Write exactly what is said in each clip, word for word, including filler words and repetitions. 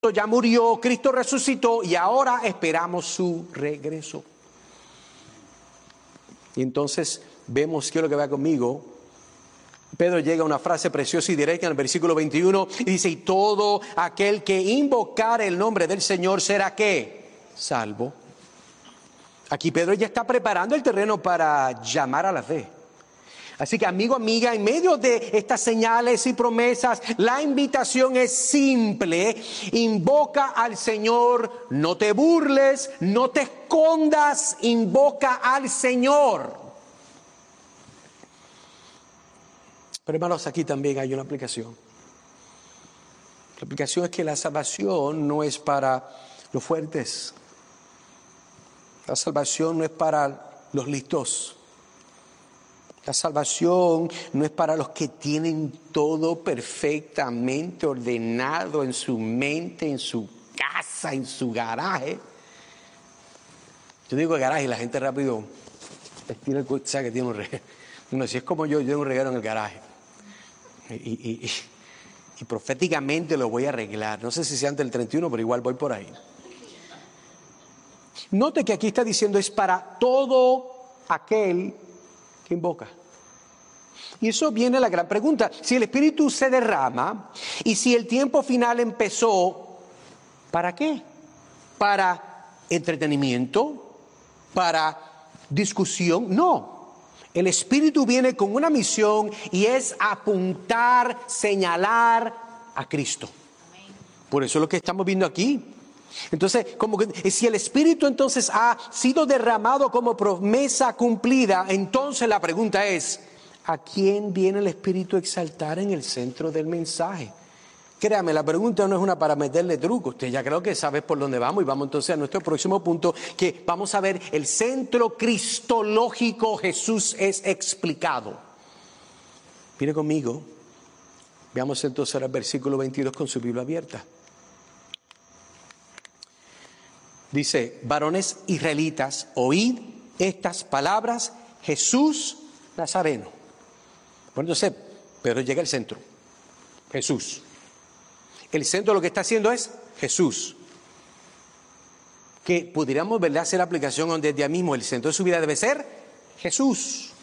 ya murió, Cristo resucitó y ahora esperamos su regreso. Y entonces vemos, quiero que vea conmigo, Pedro llega a una frase preciosa y directa en el versículo veintiuno y dice: y todo aquel que invocar el nombre del Señor será ¿qué? Salvo. Aquí Pedro ya está preparando el terreno para llamar a la fe. Así que, amigo, amiga, en medio de estas señales y promesas, la invitación es simple: invoca al Señor, no te burles, no te escondas, invoca al Señor. Pero hermanos, aquí también hay una aplicación. La aplicación es que la salvación no es para los fuertes. La salvación no es para los listos. La salvación no es para los que tienen todo perfectamente ordenado en su mente, en su casa, en su garaje. Yo digo garaje y la gente rápido estira el cuello, sabe que tiene un reguero. No, si es como yo, yo tengo un reguero en el garaje. Y, y, y, y proféticamente lo voy a arreglar. No sé si sea antes del treinta y uno, pero igual voy por ahí. Note que aquí está diciendo es para todo aquel que invoca. Y eso viene la gran pregunta: si el Espíritu se derrama y si el tiempo final empezó, ¿para qué? ¿Para entretenimiento? ¿Para discusión? No. El Espíritu viene con una misión y es apuntar, señalar a Cristo. Por eso es lo que estamos viendo aquí. Entonces, como que si el Espíritu entonces ha sido derramado como promesa cumplida, entonces la pregunta es: ¿a quién viene el Espíritu a exaltar en el centro del mensaje? Créame, la pregunta no es una para meterle truco. Usted ya creo que sabe por dónde vamos y vamos entonces a nuestro próximo punto, que vamos a ver el centro cristológico. Jesús es explicado. Mire conmigo, veamos entonces ahora el versículo veintidós con su Biblia abierta. Dice: varones israelitas, oíd estas palabras, Jesús Nazareno. Bueno, entonces, Pedro llega al centro. Jesús. El centro lo que está haciendo es Jesús. Que pudiéramos, ¿verdad?, hacer la aplicación donde desde ahí mismo el centro de su vida debe ser Jesús.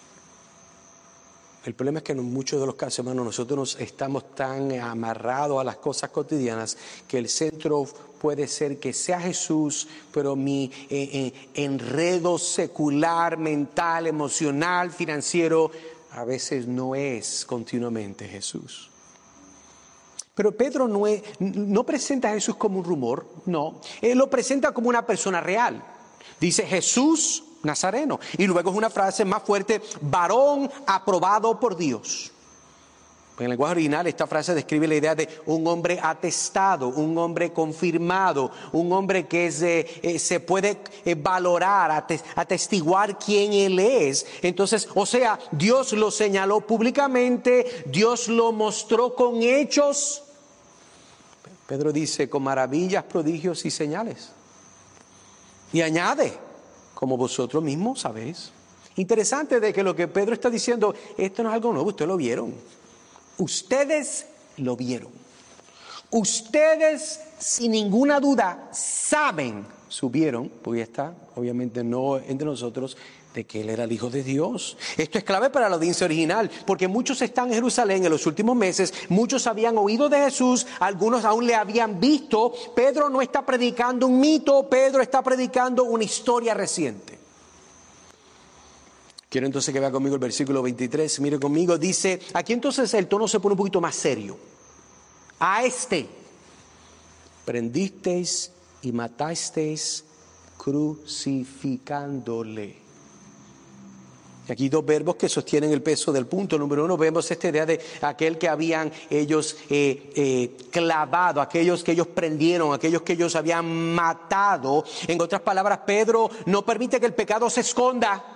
El problema es que en muchos de los casos, hermanos, nosotros nos estamos tan amarrados a las cosas cotidianas que el centro puede ser que sea Jesús, pero mi eh, eh, enredo secular, mental, emocional, financiero, a veces no es continuamente Jesús. Pero Pedro no, es, no presenta a Jesús como un rumor, no. Él lo presenta como una persona real. Dice Jesús Nazareno. Y luego es una frase más fuerte: varón aprobado por Dios. En el lenguaje original esta frase describe la idea de un hombre atestado, un hombre confirmado, un hombre que es, eh, eh, se puede eh, valorar, atestiguar quién él es. Entonces, o sea, Dios lo señaló públicamente, Dios lo mostró con hechos. Pedro dice: con maravillas, prodigios y señales. Y añade: como vosotros mismos sabéis. Interesante de que lo que Pedro está diciendo, esto no es algo nuevo, ustedes lo vieron. Ustedes lo vieron. Ustedes, sin ninguna duda, saben, supieron, porque ya está, obviamente no entre nosotros, de que Él era el Hijo de Dios. Esto es clave para la audiencia original, porque muchos están en Jerusalén en los últimos meses, muchos habían oído de Jesús, algunos aún le habían visto. Pedro no está predicando un mito, Pedro está predicando una historia reciente. Quiero entonces que vea conmigo el versículo veintitrés, mire conmigo, dice, aquí entonces el tono se pone un poquito más serio. A este prendisteis y matasteis crucificándole. Y aquí dos verbos que sostienen el peso del punto. Número uno, vemos esta idea de aquel que habían ellos eh, eh, clavado, aquellos que ellos prendieron, aquellos que ellos habían matado. En otras palabras, Pedro no permite que el pecado se esconda.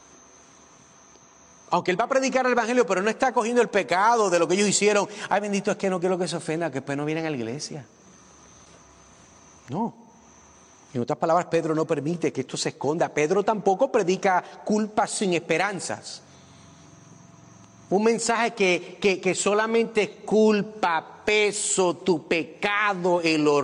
Aunque él va a predicar el evangelio, pero no está cogiendo el pecado de lo que ellos hicieron. Ay, bendito, es que no quiero que se ofenda, que después no vienen a la iglesia. No. En otras palabras, Pedro no permite que esto se esconda. Pedro tampoco predica culpas sin esperanzas. Un mensaje que, que, que solamente es culpa, peso, tu pecado, el